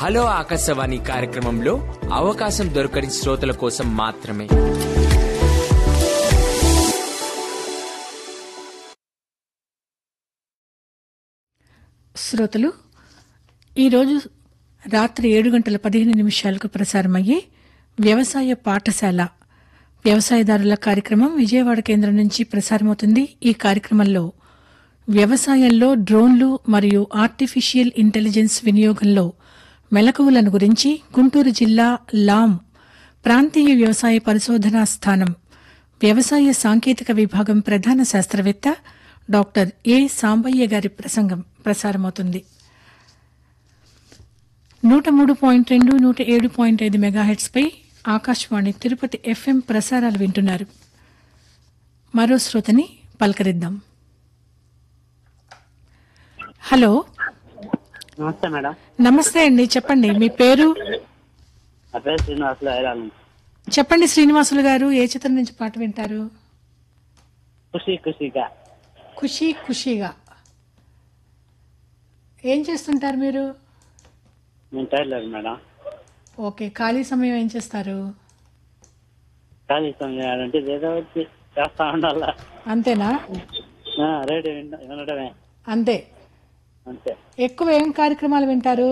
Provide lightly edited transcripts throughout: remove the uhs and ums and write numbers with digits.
Hello Akashvani కార్యక్రమంలో అవకాశం దొరకని శ్రోతల కోసం మాత్రమే. శ్రోతలు, ఈరోజు రాత్రి 7:15 ప్రసారమయ్యే వ్యవసాయ పాఠశాల వ్యవసాయదారుల కార్యక్రమం విజయవాడ కేంద్రం నుంచి ప్రసారమవుతుంది. ఈ కార్యక్రమంలో వ్యవసాయంలో డ్రోన్లు మరియు ఆర్టిఫిషియల్ ఇంటెలిజెన్స్ వినియోగంలో మెలకువలను గురించి గుంటూరు జిల్లా లాం ప్రాంతీయ వ్యవసాయ పరిశోధనా స్థానం వ్యవసాయ సాంకేతిక విభాగం ప్రధాన శాస్త్రవేత్త డాక్టర్ ఏ సాంబయ్య గారి ప్రసంగం ప్రసారమవుతుంది. 103.2, 107.5 మెగాహెర్ట్స్పై ఆకాశవాణి తిరుపతి FM ప్రసారాలు వింటున్నారు. మరో శ్రోతని పలకరిద్దాం. హలో, నమస్తే మేడం. నమస్తే అండి, చెప్పండి మీ పేరు? చెప్పండి శ్రీనివాసులు గారు, ఏ చిత్రం నుంచి పాట వింటారు? ఖుషీ ఖుషీగా. ఏం చేస్తుంటారు మీరు? Tailor madam. ఓకే, ఖాళీ సమయం ఏం చేస్తారు? ఖాళీ సమయం అంటే ఏదో వచ్చి చేస్తా ఉండాల. అంతేనా? రేడియో వినడమే. అంతే. అంతే. ఎక్కువ ఏం కార్యక్రమాలు వింటారు?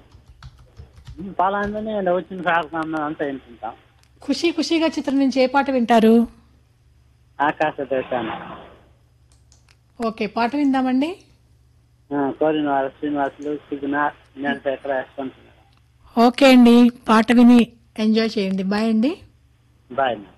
పాలందనే వచ్చిన కార్యక్రమం అంతా వింటుంటాం. ఖుషీ ఖుషీగా చిత్రం నుంచి ఏ పాట వింటారు? ఆకాశ దేశాన్ని. ఓకే, పాట విందామండి. కోరిన వారు శ్రీనివాసులు సిగ్న జ్ఞానశేఖర వేసుకుంటున్నారు. ఓకే అండి, పాట విని ఎంజాయ్ చేయండి. బాయ్ అండి. బాయ్.